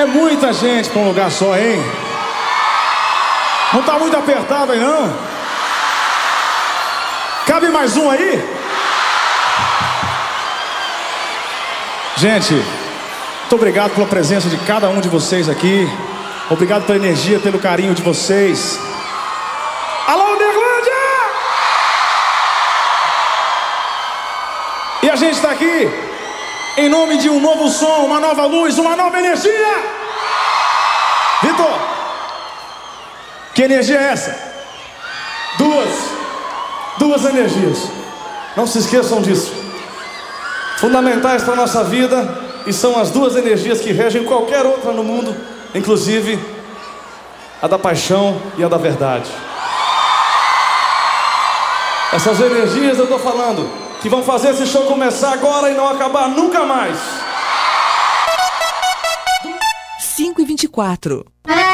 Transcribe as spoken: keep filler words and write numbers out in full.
muita gente pra um lugar só, hein? Não tá muito apertado aí, não? Cabe mais um aí? Gente, muito obrigado pela presença de cada um de vocês aqui. Obrigado pela energia, pelo carinho de vocês. Alô, Uberlândia! E a gente tá aqui em nome de um novo som, uma nova luz, uma nova energia. Vitor, que energia é essa? Duas, duas energias. Não se esqueçam disso. Fundamentais para a nossa vida, e são as duas energias que regem qualquer outra no mundo, inclusive a da paixão e a da verdade. Essas energias eu tô falando que vão fazer esse show começar agora e não acabar nunca mais. cinco e vinte e quatro.